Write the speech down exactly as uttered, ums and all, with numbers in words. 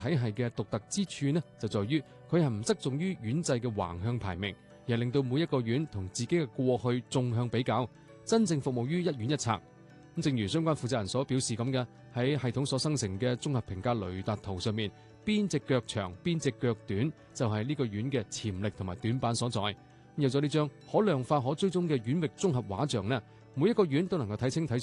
體系嘅獨特之處呢，就在於佢係唔側重於院制嘅橫向排名，而係令到每一個院同自己嘅過去縱向比較，真正服務於一院一策。咁正如相關負責人所表示咁嘅，喺系統所生成嘅綜合評價雷達圖上面，邊隻腳長邊隻腳短，就係呢個院嘅潛力同埋短板所在。有咗呢張可量化可追蹤嘅院域綜合畫像呢，每一個院都能夠睇清睇